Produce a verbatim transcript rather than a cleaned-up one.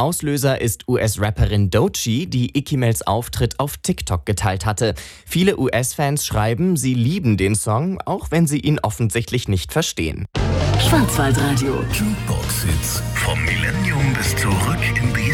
Auslöser ist U S-Rapperin Doechii, die Ikimels Auftritt auf TikTok geteilt hatte. Viele U S-Fans schreiben, sie lieben den Song, auch wenn sie ihn offensichtlich nicht verstehen. Schwarzwaldradio. Jukebox Hits vom Millennium bis zurück in die